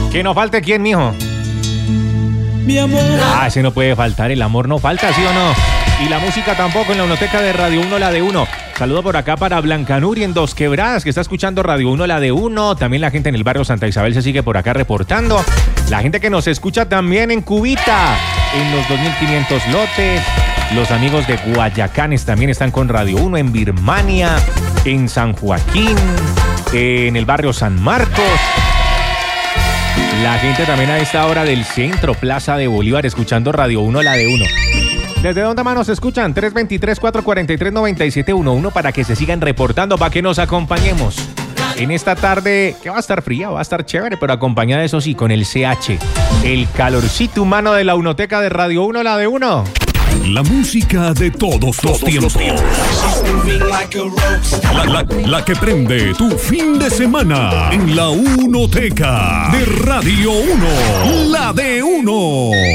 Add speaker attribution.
Speaker 1: Que no falte quién, mijo.
Speaker 2: Mi amor.
Speaker 1: Ese no puede faltar, el amor no falta, ¿sí o no? Y la música tampoco en la Unoteca de Radio 1, la de 1. Saludo por acá para Blancanuri en Dos Quebradas, que está escuchando Radio 1, la de 1. También la gente en el barrio Santa Isabel se sigue por acá reportando. La gente que nos escucha también en Cubita, en los 2500 lotes. Los amigos de Guayacanes también están con Radio 1, en Birmania, en San Joaquín, en el barrio San Marcos. La gente también a esta hora del centro, Plaza de Bolívar, escuchando Radio 1, la de 1. ¿Desde dónde más nos escuchan? 323-443-9711 para que se sigan reportando, para que nos acompañemos en esta tarde que va a estar fría, va a estar chévere, pero acompañada, eso sí, con el CH, el calorcito humano de la Unoteca de Radio 1, la de 1.
Speaker 3: La música de todos los tiempos. La que prende tu fin de semana en la Unoteca de Radio 1, la de 1.